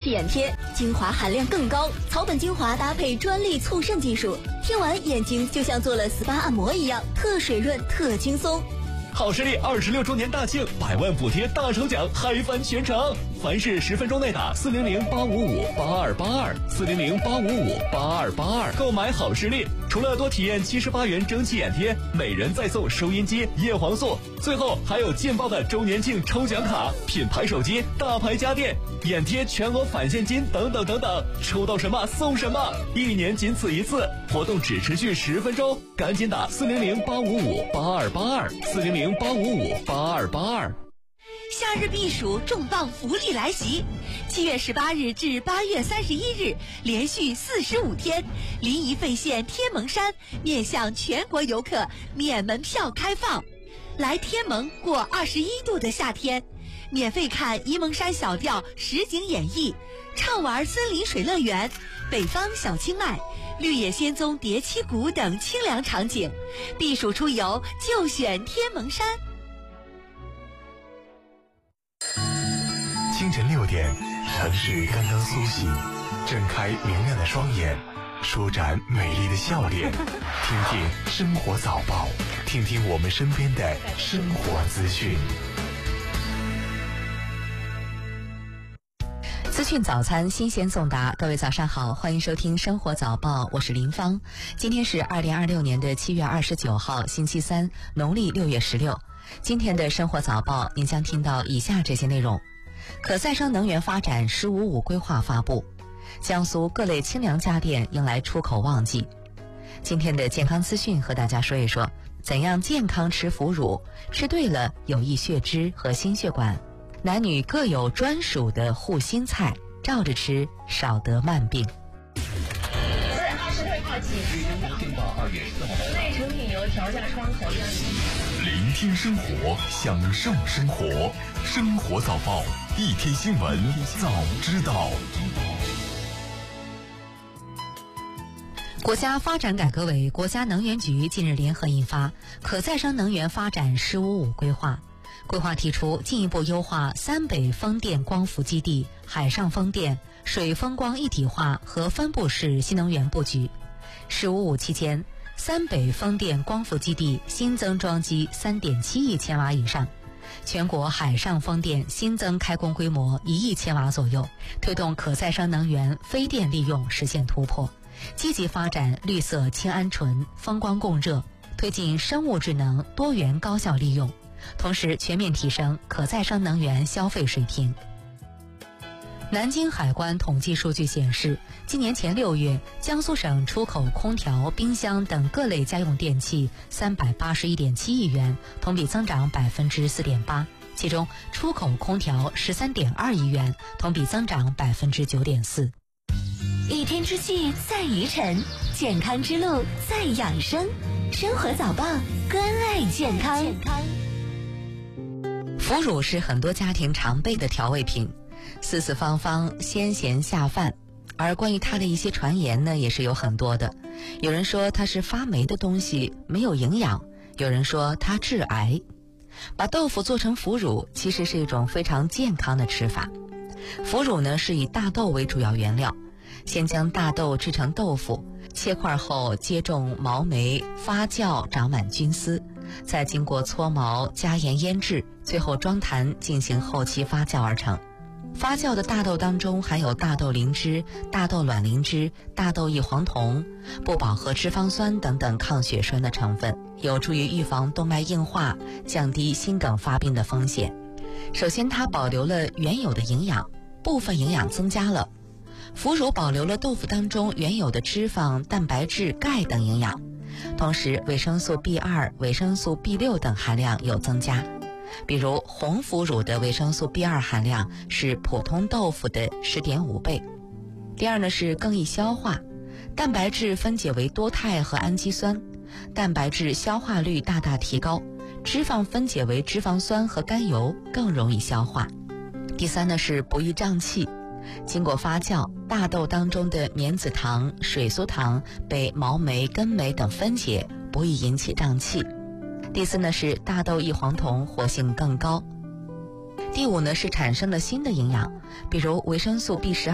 气眼贴，精华含量更高，草本精华搭配专利促渗技术，贴完眼睛就像做了 SPA 按摩一样，特水润特轻松。 好视力26周年大庆，100万补贴大抽奖，嗨翻全场！凡是10分钟内打400-855-8282，400-855-8282，购买好视力，除了多体验78元蒸汽眼贴，每人再送收音机、叶黄素，最后还有劲爆的周年庆抽奖卡、品牌手机、大牌家电、眼贴全额返现金等等等等，抽到什么送什么，1年仅此一次，活动只持续10分钟，赶紧打400-855-8282，400-855-8282。 夏日避暑重磅福利来袭，7月18日至8月31日，连续45天，临沂费县天门山面向全国游客免门票开放，来天门过21度的夏天，免费看沂蒙山小调实景演绎，畅玩森林水乐园、北方小清迈、绿野仙踪叠七谷等清凉场景，避暑出游就选天门山。 清晨6点，城市刚刚苏醒，睁开明亮的双眼，舒展美丽的笑脸，听听生活早报，听听我们身边的生活资讯。 资讯早餐新鲜送达，各位早上好，欢迎收听生活早报，我是林芳。今天是2026年的7月29号，星期三，农历6月16。今天的生活早报，您将听到以下这些内容：可再生能源发展“15+5”规划发布，江苏各类清凉家电迎来出口旺季。今天的健康资讯和大家说一说，怎样健康吃腐乳，吃对了有益血脂和心血管。男女各有专属的护心菜，照着吃少得慢病。 20号起，内成品油调价窗口聆听生活，享受生活，生活早报，一天新闻早知道。 国家发展改革委、国家能源局近日联合印发《可再生能源发展“15+5”规划》。规划提出进一步优化三北风电光伏基地、海上风电、水风光一体化和分布式新能源布局。“15+5”期间，三北风电光伏基地新增装机3.7亿千瓦以上，全国海上风电新增开工规模1亿千瓦左右，推动可再生能源非电利用实现突破，积极发展绿色氢鹌鹑、风光共热，推进生物智能多元高效利用，同时全面提升可再生能源消费水平。南京海关统计数据显示，今年前6月，江苏省出口空调、冰箱等各类家用电器381.7亿元，同比增长4.8%，其中出口空调13.2亿元，同比增长9.4%。 一天之计在于晨，健康之路在养生。生活早报，关爱健康。 腐乳是很多家庭常备的调味品，四四方方，鲜咸下饭。而关于它的一些传言呢，也是有很多的。有人说它是发霉的东西，没有营养；有人说它致癌。把豆腐做成腐乳，其实是一种非常健康的吃法。腐乳呢，是以大豆为主要原料，先将大豆制成豆腐，切块后接种毛霉，发酵长满菌丝，再经过搓毛、加盐腌制，最后装坛进行后期发酵而成。发酵的大豆当中含有大豆磷脂、大豆卵磷脂、大豆异黄酮、不饱和脂肪酸等等抗血栓的成分，有助于预防动脉硬化，降低心梗发病的风险。首先，它保留了原有的营养，部分营养增加了。腐乳保留了豆腐当中原有的脂肪、蛋白质、钙等营养，同时维生素 B2、维生素 B6 等含量有增加。比如红腐乳的维生素 B2 含量是普通豆腐的10.5倍。第二呢是更易消化，蛋白质分解为多肽和氨基酸，蛋白质消化率大大提高，脂肪分解为脂肪酸和甘油，更容易消化。第三呢是不易胀气，经过发酵，大豆当中的棉子糖、水苏糖被毛霉、根霉等分解，不易引起胀气。第四呢是大豆异黄酮活性更高。第五呢是产生了新的营养，比如维生素 B12